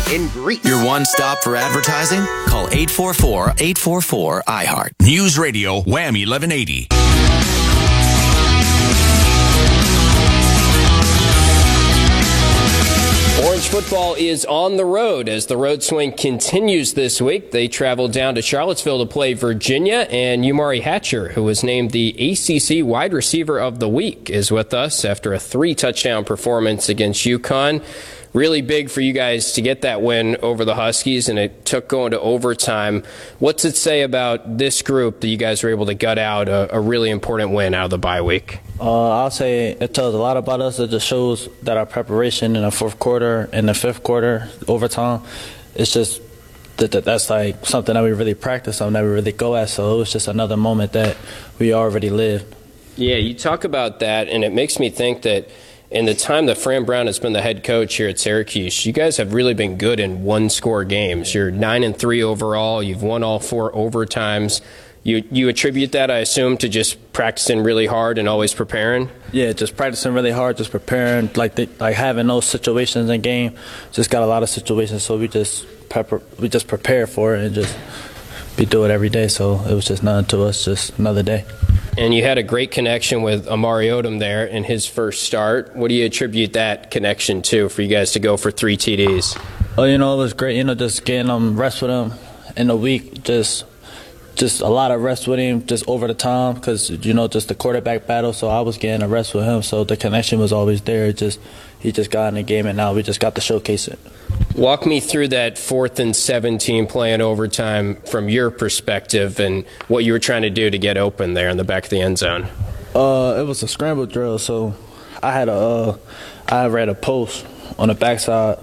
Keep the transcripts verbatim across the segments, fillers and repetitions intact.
in Greece. Your one stop for advertising? Call eight four four, eight four four, I heart. News Radio Wham eleven eighty. Orange football is on the road as the road swing continues this week. They travel down to Charlottesville to play Virginia, and Umari Hatcher, who was named the A C C Wide Receiver of the Week, is with us after a three-touchdown performance against UConn. Really big for you guys to get that win over the Huskies, and it took going to overtime. What's it say about this group that you guys were able to gut out a, a really important win out of the bye week? Uh, I'll say it tells a lot about us. It just shows that our preparation in the fourth quarter and the fifth quarter, overtime, it's just that, that that's like something that we really practice on, that we really go at. So it was just another moment that we already lived. Yeah, you talk about that, and it makes me think that in the time that Fran Brown has been the head coach here at Syracuse, you guys have really been good in one-score games. You're nine and three overall. You've won all four overtimes. You you attribute that, I assume, to just practicing really hard and always preparing? Yeah, just practicing really hard, just preparing, like the, like having those situations in game. Just got a lot of situations, so we just prepare, we just prepare for it and just we do it every day. So it was just nothing to us, just another day. And you had a great connection with Amari Odom there in his first start. What do you attribute that connection to for you guys to go for three T Ds? Oh, you know, it was great. You know, just getting um, rest with him in the week, just just a lot of rest with him, just over the time, because, you know, just the quarterback battle. So I was getting a rest with him, so the connection was always there. It just he just got in the game, and now we just got to showcase it. Walk me through that fourth and seventeen play in overtime from your perspective and what you were trying to do to get open there in the back of the end zone. Uh, it was a scramble drill, so I had a uh, I ran a post on the backside,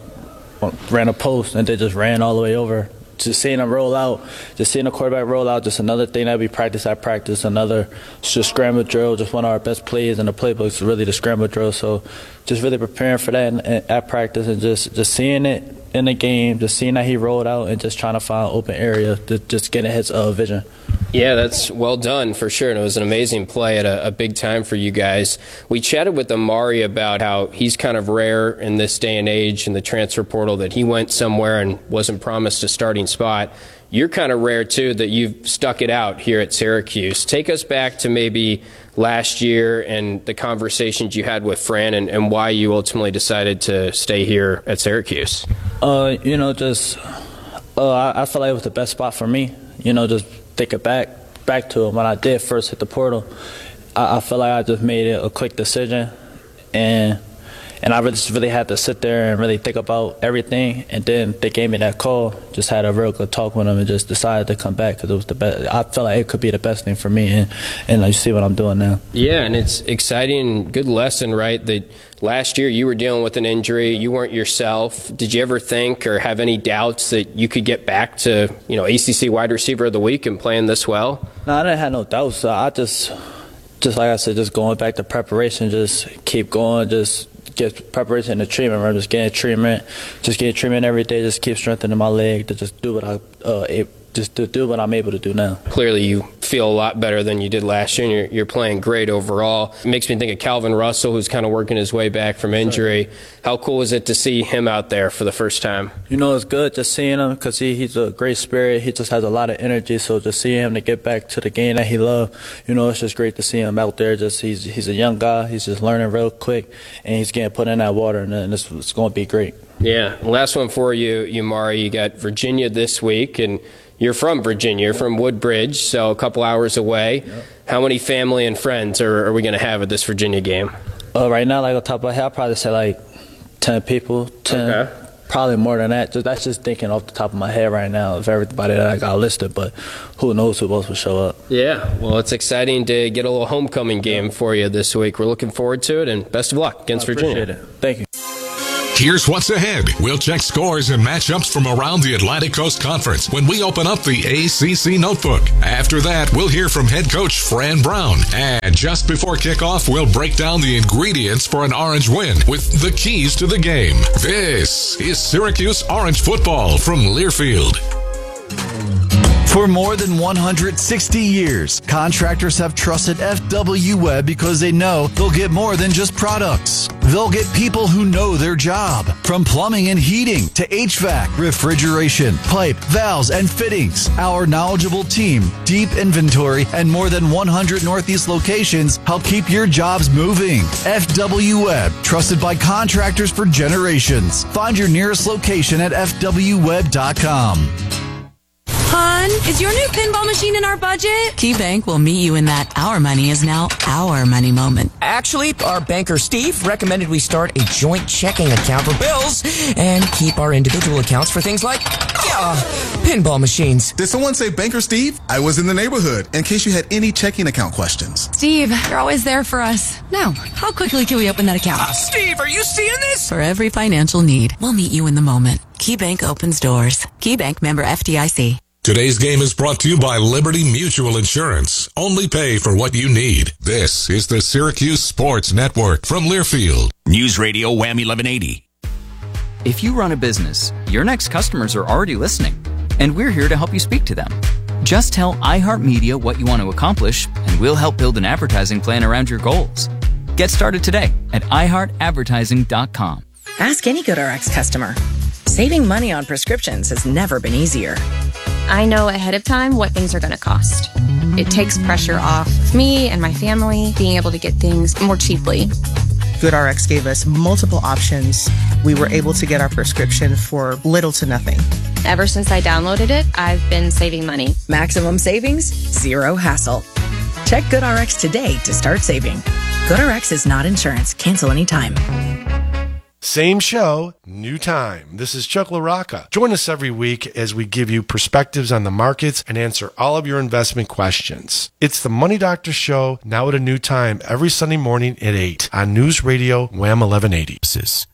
ran a post, and they just ran all the way over. Just seeing them roll out, just seeing the quarterback roll out, just another thing that we practice at practice, another just scramble drill, just one of our best plays in the playbook is really the scramble drill. So just really preparing for that in, in, at practice and just, just seeing it in the game, just seeing that he rolled out and just trying to find open area to just get in his uh, vision. Yeah, that's well done for sure, and it was an amazing play at a, a big time for you guys. We chatted with Amari about how he's kind of rare in this day and age in the transfer portal, that he went somewhere and wasn't promised a starting spot. You're kind of rare, too, that you've stuck it out here at Syracuse. Take us back to maybe last year and the conversations you had with Fran and, and why you ultimately decided to stay here at Syracuse. Uh, you know, just uh, I, I felt like it was the best spot for me. You know, just think it back back to it when I did first hit the portal. I, I feel like I just made it a quick decision, and and I really, just really had to sit there and really think about everything. And then they gave me that call. Just had a real good talk with them and just decided to come back because it was the best. I felt like it could be the best thing for me, and and you see what I'm doing now. Yeah, and it's exciting, good lesson, right? That last year you were dealing with an injury, you weren't yourself. Did you ever think or have any doubts that you could get back to, you know, A C C Wide Receiver of the Week and playing this well? No, I didn't have no doubts. I just, just like I said, just going back to preparation, just keep going, just get preparation and treatment. I'm just getting treatment, just getting treatment every day, just keep strengthening my leg to just do what I uh, just to do what I'm able to do now. Clearly you feel a lot better than you did last year, and you're, you're playing great overall. It makes me think of Calvin Russell, who's kind of working his way back from injury. How cool is it to see him out there for the first time? You know, it's good just seeing him because he, he's a great spirit. He just has a lot of energy, so just seeing him to get back to the game that he loved, you know, it's just great to see him out there. Just he's he's a young guy. He's just learning real quick, and he's getting put in that water, and, and it's, it's going to be great. Yeah. Last one for you, Umari. You got Virginia this week, and you're from Virginia. You're from Woodbridge, so a couple hours away. Yep. How many family and friends are, are we going to have at this Virginia game? Uh, right now, like on top of my head, I'll probably say like ten people, ten, okay. Probably more than that. Just, that's just thinking off the top of my head right now of everybody that I got listed, but who knows who else will show up. Yeah, well, it's exciting to get a little homecoming game for you this week. We're looking forward to it, and best of luck against I Virginia. Appreciate it. Thank you. Here's what's ahead. We'll check scores and matchups from around the Atlantic Coast Conference when we open up the A C C Notebook. After that, we'll hear from head coach Fran Brown. And just before kickoff, we'll break down the ingredients for an Orange win with the keys to the game. This is Syracuse Orange football from Learfield. For more than one hundred sixty years, contractors have trusted F W Webb because they know they'll get more than just products. They'll get people who know their job. From plumbing and heating to H V A C, refrigeration, pipe, valves, and fittings. Our knowledgeable team, deep inventory, and more than one hundred Northeast locations help keep your jobs moving. F W Web, trusted by contractors for generations. Find your nearest location at f w web dot com. Hon, is your new pinball machine in our budget? KeyBank will meet you in that our money is now our money moment. Actually, our banker Steve recommended we start a joint checking account for bills and keep our individual accounts for things like, yeah, pinball machines. Did someone say Banker Steve? I was in the neighborhood in case you had any checking account questions. Steve, you're always there for us. Now, how quickly can we open that account? Uh, Steve, are you seeing this? For every financial need, we'll meet you in the moment. KeyBank opens doors. KeyBank, member F D I C. Today's game is brought to you by Liberty Mutual Insurance. Only pay for what you need. This is the Syracuse Sports Network from Learfield. News Radio Wham eleven eighty. If you run a business, your next customers are already listening, and we're here to help you speak to them. Just tell iHeartMedia what you want to accomplish, and we'll help build an advertising plan around your goals. Get started today at i heart advertising dot com. Ask any GoodRx customer. Saving money on prescriptions has never been easier. I know ahead of time what things are going to cost. It takes pressure off me and my family being able to get things more cheaply. GoodRx gave us multiple options. We were able to get our prescription for little to nothing. Ever since I downloaded it, I've been saving money. Maximum savings, zero hassle. Check GoodRx today to start saving. GoodRx is not insurance. Cancel anytime. Same show, new time. This is Chuck LaRocca. Join us every week as we give you perspectives on the markets and answer all of your investment questions. It's the Money Doctor Show, now at a new time, every Sunday morning at eight on News Radio Wham eleven eighty.